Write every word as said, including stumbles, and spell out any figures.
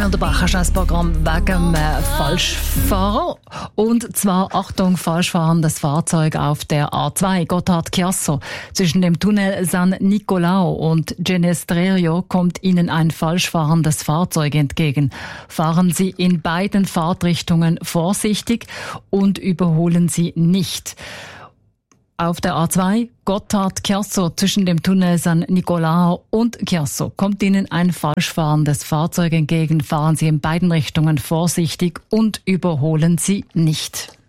Wir unterbrechen das Programm wegen äh, Falschfahrer. Und zwar, Achtung, falschfahrendes Fahrzeug auf der A zwei Gotthard-Chiasso. Zwischen dem Tunnel San Nicolao und Genestrerio kommt Ihnen ein falschfahrendes Fahrzeug entgegen. Fahren Sie in beiden Fahrtrichtungen vorsichtig und überholen Sie nicht. Auf der A zwei Gotthard-Chiasso zwischen dem Tunnel San Nicolao und Chiasso kommt Ihnen ein falschfahrendes Fahrzeug entgegen. Fahren Sie in beiden Richtungen vorsichtig und überholen Sie nicht.